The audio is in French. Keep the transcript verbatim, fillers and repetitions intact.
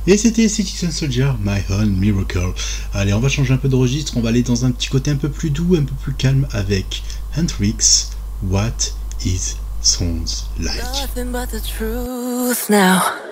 Et c'était Citizen Soldier, My Own Miracle. Allez, on va changer un peu de registre, on va aller dans un petit côté un peu plus doux, un peu plus calme avec Hendrix, What Is Sounds Like. Nothing but the truth now.